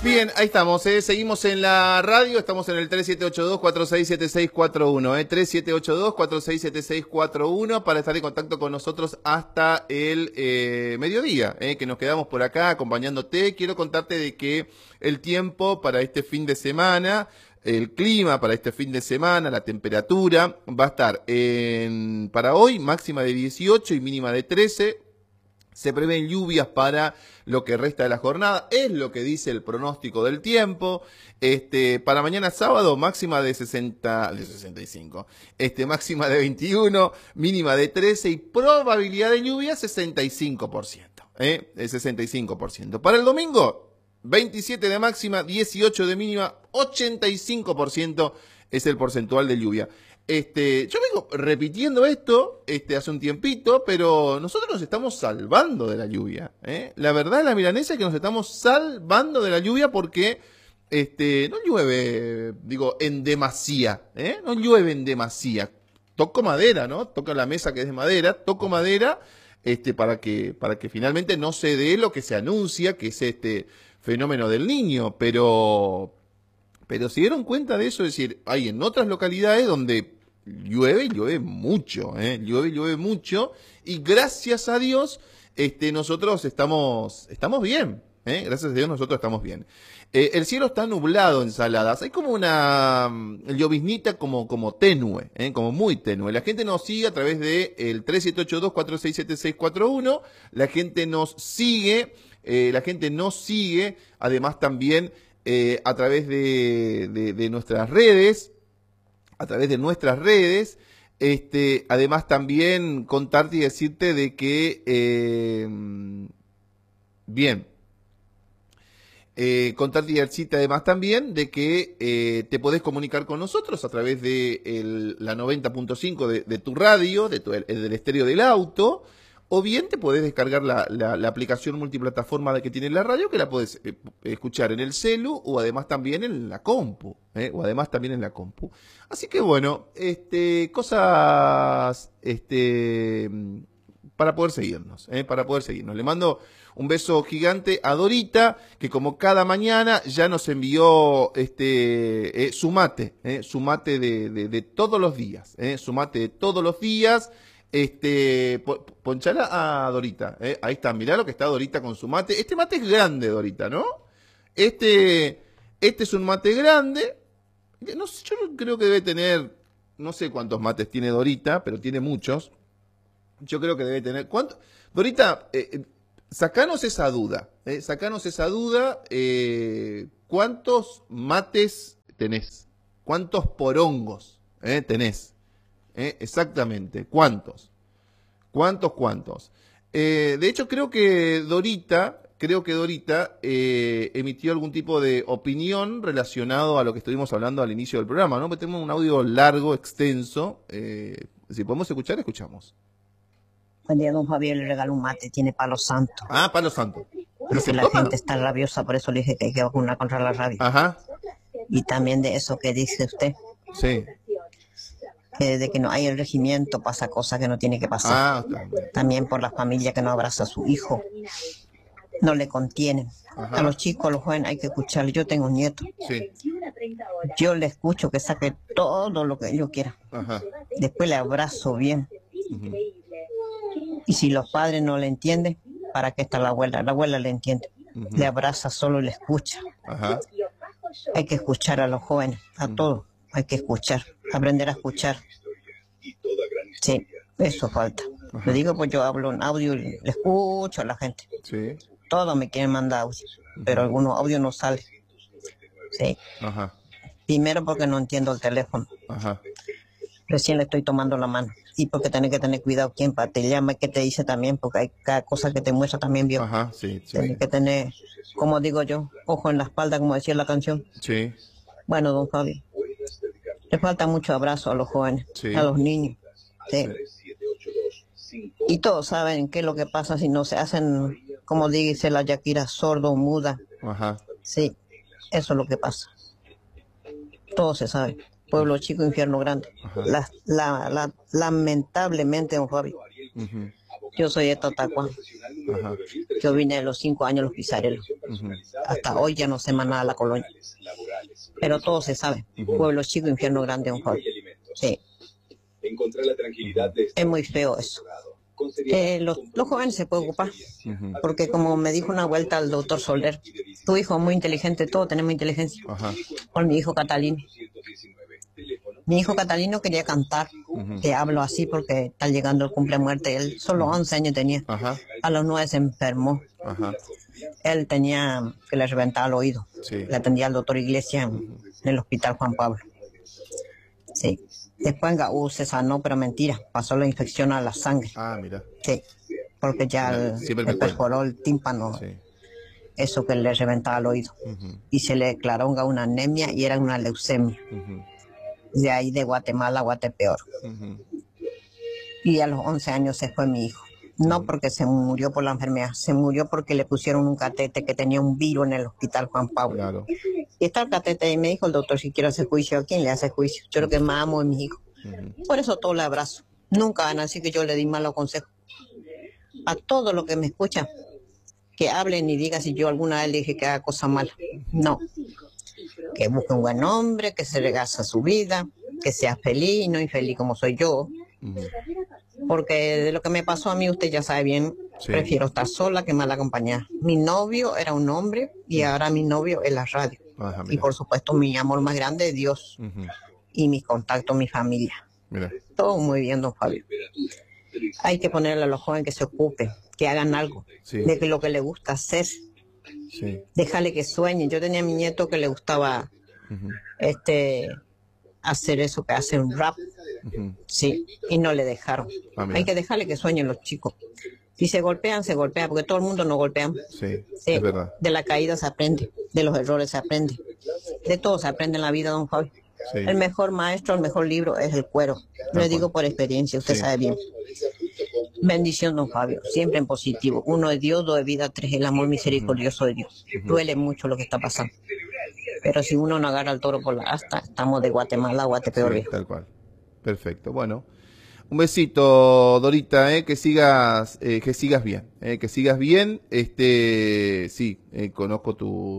Bien, ahí estamos, seguimos en la radio, estamos en el 3782-467641, 3782-467641 para estar en contacto con nosotros hasta el mediodía, que nos quedamos por acá acompañándote. Quiero contarte de que el tiempo para este fin de semana, el clima para este fin de semana, la temperatura va a estar para hoy máxima de 18 y mínima de 13. Se prevén lluvias para lo que resta de la jornada, es lo que dice el pronóstico del tiempo. Para mañana sábado, máxima de 65, máxima de 21, mínima de 13 y probabilidad de lluvia 65%. El 65%. Para el domingo, 27 de máxima, 18 de mínima, 85% es el porcentual de lluvia. Yo vengo repitiendo esto hace un tiempito, pero nosotros nos estamos salvando de la lluvia. La verdad, la milanesa es que nos estamos salvando de la lluvia porque no llueve, digo, en demasía. No llueve en demasía. Toco madera, ¿no? Toco la mesa que es de madera, toco madera para que finalmente no se dé lo que se anuncia, que es este fenómeno del Niño, pero se dieron cuenta de eso, es decir, hay en otras localidades donde llueve mucho, llueve mucho, y gracias a Dios, nosotros estamos bien, gracias a Dios nosotros estamos bien. El cielo está nublado en Saladas, hay como una lloviznita como tenue, como muy tenue. La gente nos sigue a través de el 3782-467641, la gente nos sigue, además también a través de nuestras redes, además también contarte y decirte de que, contarte y decirte además también de que te podés comunicar con nosotros a través de la 90.5 de tu radio, del estéreo del auto, o bien te podés descargar la aplicación multiplataforma que tiene la radio, que la podés escuchar en el celu o además también en la compu. Así que bueno, cosas para poder seguirnos. Le mando un beso gigante a Dorita, que como cada mañana ya nos envió su mate de todos los días. Su mate de todos los días. Ponchala a Dorita, ahí está, mirá lo que está Dorita con su mate. Este mate es grande, Dorita, ¿no? Este es un mate grande. No sé, yo creo que debe tener, no sé cuántos mates tiene Dorita, pero tiene muchos. Yo creo que debe tener. ¿Cuánto? Dorita, sacanos esa duda. ¿Cuántos mates tenés? ¿Cuántos porongos tenés? Exactamente, ¿cuántos? De hecho, creo que Dorita emitió algún tipo de opinión relacionado a lo que estuvimos hablando al inicio del programa, ¿no? Porque tenemos un audio largo, extenso. Si podemos escuchar, escuchamos. Buen día, don Javier, le regaló un mate, tiene palo santo. Ah, palo santo. Porque la gente está rabiosa, por eso le dije que hay que vacunar contra la rabia. Ajá. Y también de eso que dice usted. Sí. Que desde que no hay el regimiento pasa cosas que no tiene que pasar. También por la familia que no abraza a su hijo. No le contienen. Ajá. A los chicos, a los jóvenes hay que escuchar. Yo tengo un nieto. Sí. Yo le escucho que saque todo lo que yo quiera. Ajá. Después le abrazo bien. Y si los padres no le entienden, ¿para qué está la abuela? La abuela le entiende. Le abraza solo y le escucha. Ajá. Hay que escuchar a los jóvenes, a todos. Hay que escuchar, aprender a escuchar. Sí, eso falta. Le digo, pues yo hablo en audio y le escucho a la gente. Sí. Todos me quieren mandar audio, pero algunos audios no salen. Sí. Ajá. Primero porque no entiendo el teléfono. Ajá. Recién le estoy tomando la mano. Y porque tenés que tener cuidado quién te llama y qué te dice también, porque hay cada cosa que te muestra también, vio. Ajá, sí. Tienes que tener, como digo yo, ojo en la espalda, como decía la canción. Sí. Bueno, don Javi, le falta mucho abrazo a los jóvenes, a los niños. Sí. Y todos saben qué es lo que pasa si no se hacen, como dice la Yakira, sordo o muda. Ajá. Sí, eso es lo que pasa. Todo se sabe. Pueblo chico, infierno grande. Lamentablemente, don Javi, Yo soy de Totacua. Yo vine de los 5 años a los Pizarelos. Hasta hoy ya no sé más nada de la colonia. Pero todo se sabe. Pueblo chico, infierno grande, un joven. Sí. Es muy feo eso. Los jóvenes se pueden ocupar. Porque como me dijo una vuelta el doctor Soler, tu hijo es muy inteligente, todos tenemos inteligencia. Con mi hijo Catalino. Mi hijo Catalino quería cantar, que hablo así porque está llegando el cumple muerte. Él solo 11 años tenía. A los 9 se enfermó. Él tenía que le reventaba el oído. Le atendía al doctor Iglesias en el hospital Juan Pablo. Sí. Después en Gaú se sanó, pero mentira, pasó la infección a la sangre. Mira. Sí, porque ya le perforó el tímpano, eso que le reventaba el oído. Y se le declaró una anemia y era una leucemia. De ahí de Guatemala a Guatepeor. Y a los 11 años se fue mi hijo. No porque se murió por la enfermedad, se murió porque le pusieron un catete que tenía un virus en el hospital Juan Pablo. Claro. Y está el catete y me dijo el doctor, si quiero hacer juicio, ¿a quién le hace juicio? Yo lo que más amo es mi hijo. Por eso todo le abrazo. Nunca van a decir que yo le di malos consejos. A todo lo que me escucha, que hablen y digan si yo alguna vez le dije que haga cosas malas. No. Que busque un buen hombre, que se regaza su vida, que sea feliz y no infeliz como soy yo. Porque de lo que me pasó a mí, usted ya sabe bien, prefiero estar sola que mal acompañada. Mi novio era un hombre y ahora mi novio es la radio. Y por supuesto mi amor más grande es Dios. Y mis contactos, mi familia. Mira. Todo muy bien, don Fabio. Hay que ponerle a los jóvenes que se ocupen, que hagan algo de lo que les gusta hacer. Déjale que sueñen. Yo tenía a mi nieto que le gustaba hacer eso, que hace un rap. Y no le dejaron. Hay que dejarle que sueñen los chicos. Si se golpean, porque todo el mundo nos golpea. Es verdad. De la caída se aprende, de los errores se aprende. De todo se aprende en la vida, don Fabio. El mejor maestro, el mejor libro es el cuero. Lo digo por experiencia, usted sabe bien. Bendición, don Fabio, siempre en positivo. 1 es Dios, 2 es vida, 3 es el amor misericordioso de Dios. Duele mucho lo que está pasando. Pero si uno no agarra el toro por la asta, estamos de Guatemala a Guatepeor. Tal cual. Perfecto. Bueno, un besito, Dorita, que sigas bien, que sigas bien. Conozco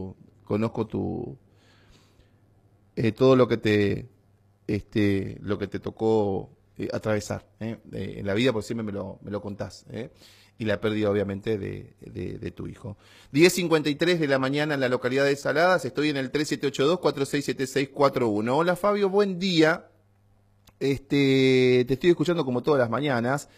todo lo que te tocó atravesar en la vida, porque siempre me lo contás, y la pérdida obviamente de tu hijo. 10:53 de la mañana en la localidad de Saladas, estoy en el 3782-467641. Hola Fabio, buen día. Te estoy escuchando como todas las mañanas.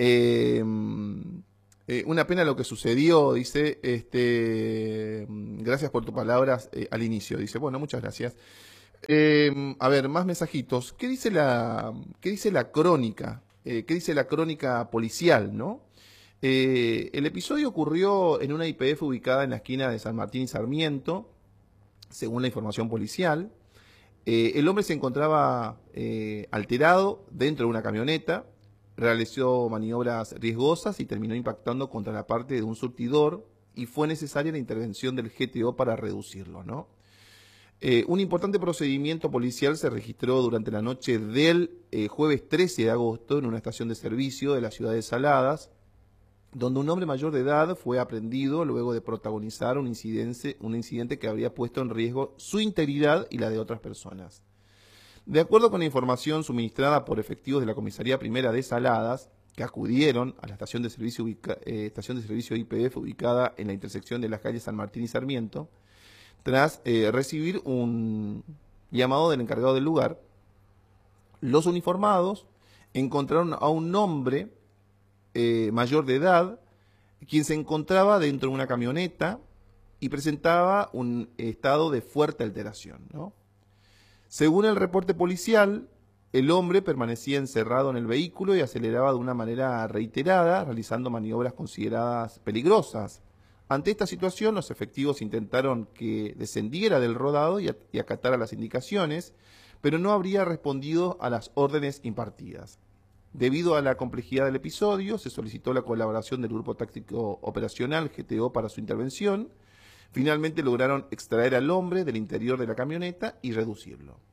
Una pena lo que sucedió, dice, gracias por tus palabras al inicio. Dice, bueno, muchas gracias. A ver, más mensajitos. ¿Qué dice la crónica? ¿Qué dice la crónica policial, no? El episodio ocurrió en una YPF ubicada en la esquina de San Martín y Sarmiento, según la información policial. El hombre se encontraba alterado dentro de una camioneta, realizó maniobras riesgosas y terminó impactando contra la parte de un surtidor y fue necesaria la intervención del GTO para reducirlo, ¿no? Un importante procedimiento policial se registró durante la noche del jueves 13 de agosto en una estación de servicio de la ciudad de Saladas, donde un hombre mayor de edad fue aprehendido luego de protagonizar un incidente que habría puesto en riesgo su integridad y la de otras personas. De acuerdo con la información suministrada por efectivos de la Comisaría Primera de Saladas, que acudieron a la estación de servicio YPF ubicada en la intersección de las calles San Martín y Sarmiento, tras recibir un llamado del encargado del lugar, los uniformados encontraron a un hombre mayor de edad, quien se encontraba dentro de una camioneta y presentaba un estado de fuerte alteración, ¿no? Según el reporte policial, el hombre permanecía encerrado en el vehículo y aceleraba de una manera reiterada, realizando maniobras consideradas peligrosas. Ante esta situación, los efectivos intentaron que descendiera del rodado y acatara las indicaciones, pero no habría respondido a las órdenes impartidas. Debido a la complejidad del episodio, se solicitó la colaboración del Grupo Táctico Operacional GTO para su intervención. Finalmente lograron extraer al hombre del interior de la camioneta y reducirlo.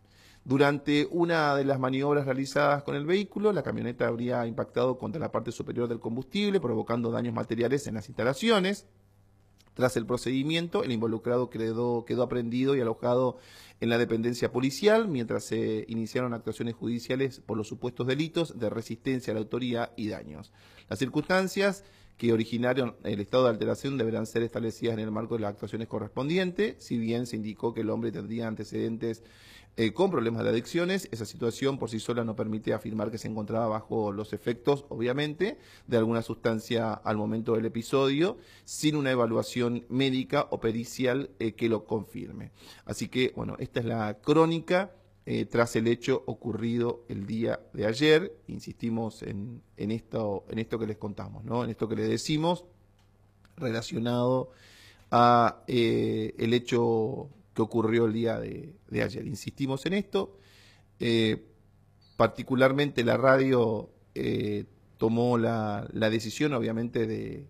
Durante una de las maniobras realizadas con el vehículo, la camioneta habría impactado contra la parte superior del combustible, provocando daños materiales en las instalaciones. Tras el procedimiento, el involucrado quedó aprehendido y alojado en la dependencia policial, mientras se iniciaron actuaciones judiciales por los supuestos delitos de resistencia a la autoría y daños. Las circunstancias que originaron el estado de alteración deberán ser establecidas en el marco de las actuaciones correspondientes, si bien se indicó que el hombre tendría antecedentes con problemas de adicciones. Esa situación por sí sola no permite afirmar que se encontraba bajo los efectos, obviamente, de alguna sustancia al momento del episodio, sin una evaluación médica o pericial que lo confirme. Así que, bueno, esta es la crónica tras el hecho ocurrido el día de ayer. Insistimos en esto que les contamos, ¿no? En esto que les decimos relacionado a el hecho que ocurrió el día de ayer. Insistimos en esto. Particularmente la radio tomó la decisión, obviamente,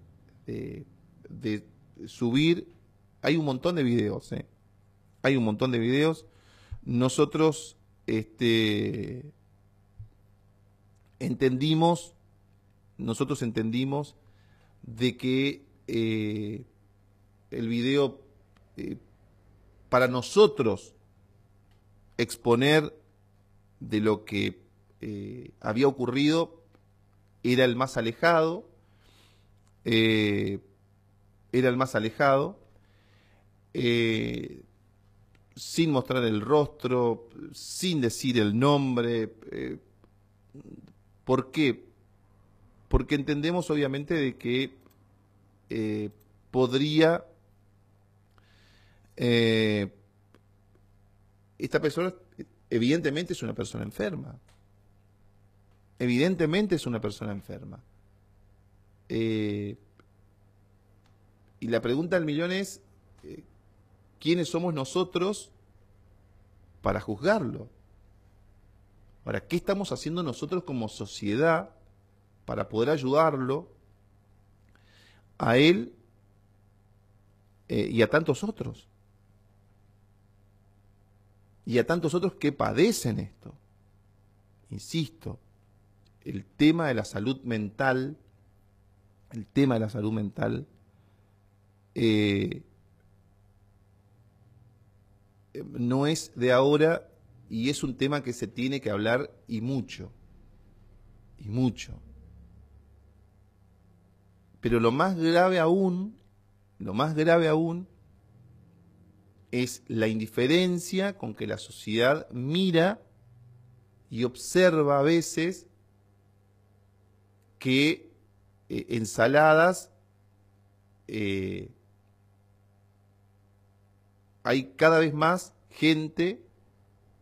de subir. Hay un montón de videos, hay un montón de videos. Nosotros entendimos de que el video, para nosotros exponer de lo que había ocurrido, era el más alejado, sin mostrar el rostro, sin decir el nombre. ¿Por qué? Porque entendemos obviamente de que podría esta persona evidentemente es una persona enferma. Evidentemente es una persona enferma. Y la pregunta del millón es, ¿quiénes somos nosotros para juzgarlo? Ahora, ¿qué estamos haciendo nosotros como sociedad para poder ayudarlo a él y a tantos otros? Y a tantos otros que padecen esto. Insisto, el tema de la salud mental, no es de ahora, y es un tema que se tiene que hablar y mucho. Pero lo más grave aún es la indiferencia con que la sociedad mira y observa a veces que ensaladas hay cada vez más gente